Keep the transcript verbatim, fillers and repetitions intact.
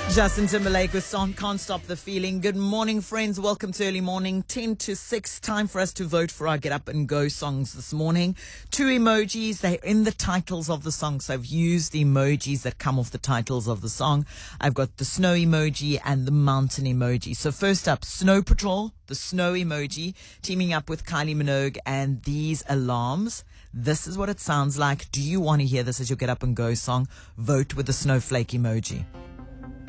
Justin Timberlake with song Can't Stop the Feeling. Good morning, friends. Welcome to Early Morning, ten to six. Time for us to vote for our Get Up and Go songs this morning. Two emojis. They're in the titles of the song. So I've used the emojis that come off the titles of the song. I've got the snow emoji and the mountain emoji. So first up, Snow Patrol, the snow emoji, teaming up with Kylie Minogue and These Alarms. This is what it sounds like. Do you want to hear this as your Get Up and Go song? Vote with the snowflake emoji.